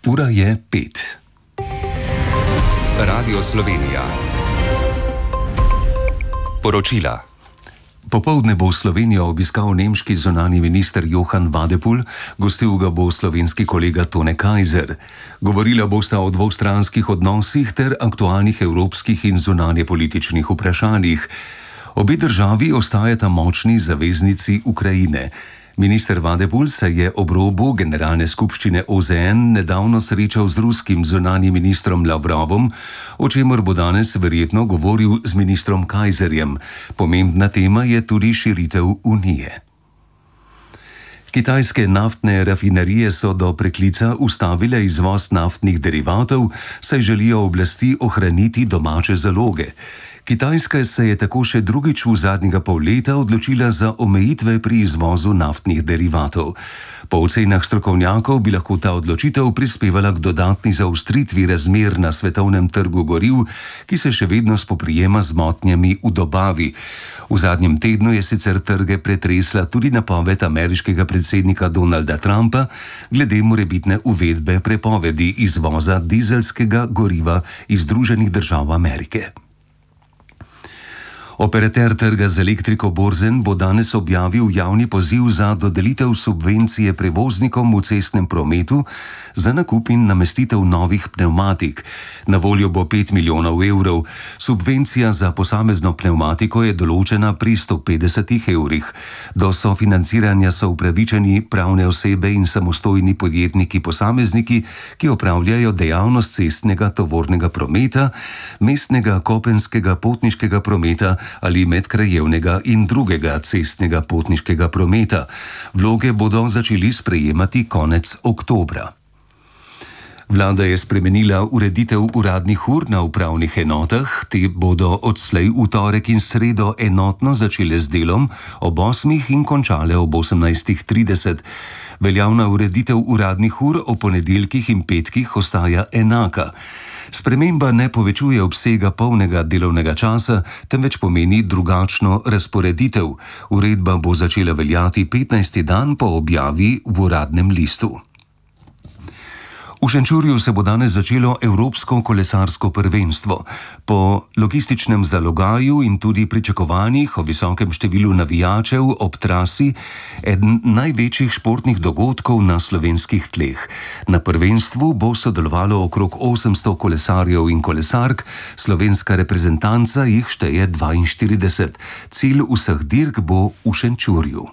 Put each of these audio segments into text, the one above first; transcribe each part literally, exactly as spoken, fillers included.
Ura je pet. Radio Slovenija. Poročila. Popoldne bo Slovenijo obiskal nemški zunanji minister Johann Wadephul, gostil ga bo slovenski kolega Tone Kaiser. Govorila bosta o dvostranskih odnosih ter aktualnih evropskih in zunanjepolitičnih vprašanjih. Obe državi ostajata močni zaveznici Ukrajine. Minister Wadephul se je ob robu generalne skupščine O Z N nedavno srečal z ruskim zunanjim ministrom Lavrovom, o čemer bo danes verjetno govoril z ministrom Kaiserjem. Pomembna tema je tudi širitev Unije. Kitajske naftne rafinerije so do preklica ustavile izvoz naftnih derivatov, saj želijo oblasti ohraniti domače zaloge. Kitajska se je tako še drugič v zadnjega pol leta odločila za omejitve pri izvozu naftnih derivatov. Po ocenah strokovnjakov bi lahko ta odločitev prispevala k dodatni zaostritvi razmer na svetovnem trgu goriv, ki se še vedno spoprijema z motnjami v dobavi. V zadnjem tednu je sicer trge pretresla tudi napoved ameriškega predsednika Donalda Trumpa glede morebitne uvedbe prepovedi izvoza dizelskega goriva iz Združenih držav Amerike. Operater trga z elektriko Borzen bo danes objavil javni poziv za dodelitev subvencije prevoznikom v cestnem prometu za nakup in namestitev novih pnevmatik. Na voljo bo pet milijonov evrov. Subvencija za posamezno pnevmatiko je določena pri sto petdesetih evrih. Do sofinanciranja so upravičeni pravne osebe in samostojni podjetniki posamezniki, ki opravljajo dejavnost cestnega tovornega prometa, mestnega kopenskega potniškega prometa ali medkrajevnega in drugega cestnega potniškega prometa. Vloge bodo začeli sprejemati konec oktobra. Vlada je spremenila ureditev uradnih ur na upravnih enotah. Te bodo odslej v torek in sredo enotno začele z delom ob osmih in končale ob osemnajstih trideset. Veljavna ureditev uradnih ur o ponedeljkih in petkih ostaja enaka. Sprememba ne povečuje obsega polnega delovnega časa, temveč pomeni drugačno razporeditev. Uredba bo začela veljati petnajsti dan po objavi v uradnem listu. V Šenčurju se bo danes začelo Evropsko kolesarsko prvenstvo. Po logističnem zalogaju in tudi pričakovanjih o visokem številu navijačev ob trasi eden največjih športnih dogodkov na slovenskih tleh. Na prvenstvu bo sodelovalo okrog osemsto kolesarjev in kolesark, slovenska reprezentanca jih šteje dvainštirideset. Cilj vseh dirk bo v Šenčurju.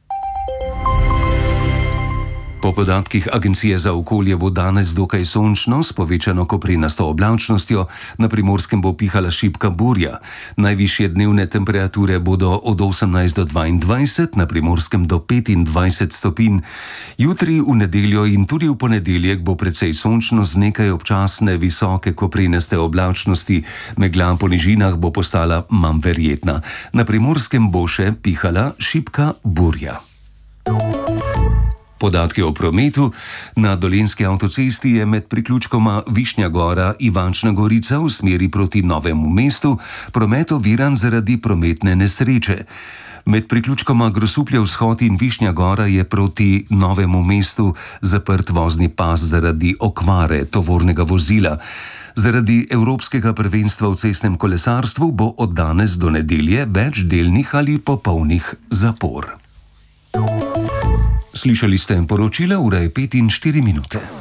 Po podatkih Agencije za okolje bo danes dokaj sončno s povečano koprenasto oblačnostjo, na Primorskem bo pihala šibka burja. Najvišje dnevne temperature bodo od osemnajst do dvaindvajset, na Primorskem do petindvajset stopinj. Jutri, v nedeljo in tudi v ponedeljek bo precej sončno z nekaj občasne visoke koprenaste oblačnosti. Megla po nižinah bo postala manj verjetna. Na Primorskem bo še pihala šibka burja. Podatki o prometu. Na Dolenjski avtocesti je med priključkoma Višnja Gora in Ivančna Gorica v smeri proti Novemu mestu promet oviran zaradi prometne nesreče. Med priključkoma Grosuplje vzhod in Višnja Gora je proti Novemu mestu zaprt vozni pas zaradi okvare tovornega vozila. Zaradi Evropskega prvenstva v cestnem kolesarstvu bo od danes do nedelje več delnih ali popolnih zapor. Slišali ste poročila, ura je pet in štiri minute.